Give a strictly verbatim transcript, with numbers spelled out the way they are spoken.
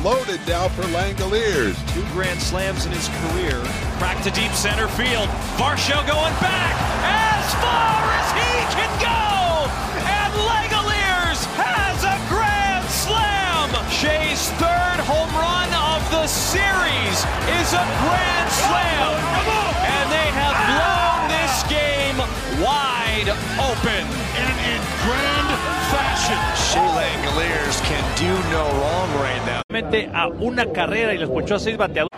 loaded now for Langoliers. Two grand slams in his career. Crack to deep center field. Varsho going back as far as he can go. And Langoliers has a grand slam. Shea's third home run of the series is a grand slam. And they have blown this game wide open. And in grand fashion. Shea Langoliers can do no wrong right now. A una carrera y les ponchó a seis bateadores.